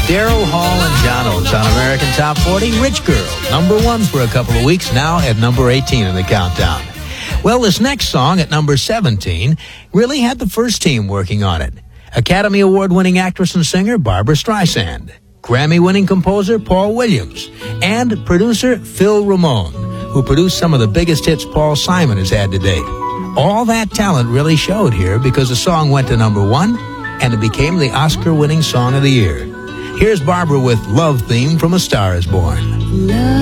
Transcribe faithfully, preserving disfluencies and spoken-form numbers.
Daryl Hall and John Oates on American Top forty. Rich Girl, number one for a couple of weeks, now at number eighteen in the countdown. Well, this next song at number seventeen really had the first team working on it. Academy Award-winning actress and singer Barbra Streisand, Grammy-winning composer Paul Williams, and producer Phil Ramone, who produced some of the biggest hits Paul Simon has had to date. All that talent really showed here because the song went to number one, and it became the Oscar-winning song of the year. Here's Barbra with Love Theme from A Star Is Born. Love.